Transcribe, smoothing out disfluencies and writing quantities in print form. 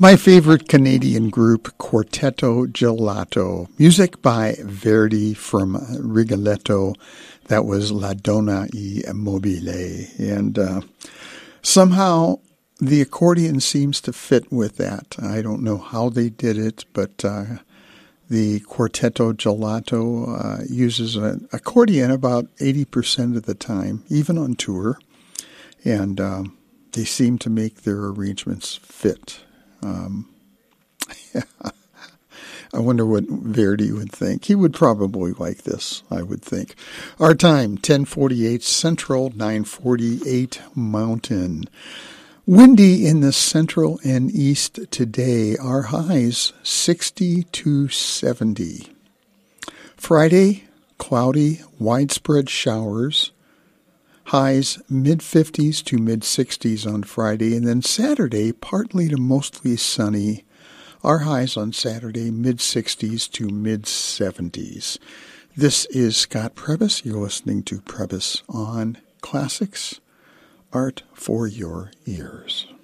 My favorite Canadian group, Quartetto Gelato. Music by Verdi from Rigoletto. That was La Donna e Mobile. And somehow the accordion seems to fit with that. I don't know how they did it, but the Quartetto Gelato uses an accordion about 80% of the time, even on tour. And they seem to make their arrangements fit. I wonder what Verdi would think. He would probably like this, I would think. Our time, 10:48 Central, 9:48 Mountain. Windy in the central and east today. Our highs 60 to 70. Friday, cloudy, widespread showers. Highs mid-50s to mid-60s on Friday, and then Saturday, partly to mostly sunny. Our highs on Saturday, mid-60s to mid-70s. This is Scott Prebys. You're listening to Prebys on Classics, Art for Your Ears.